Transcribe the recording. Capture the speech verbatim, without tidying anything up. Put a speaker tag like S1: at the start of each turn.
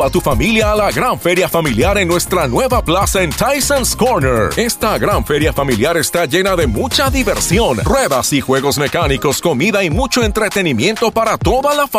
S1: a tu familia a la gran feria familiar en nuestra nueva plaza en Tyson's Corner. Esta gran feria familiar está llena de mucha diversión, ruedas y juegos mecánicos, comida y mucho entretenimiento para toda la familia.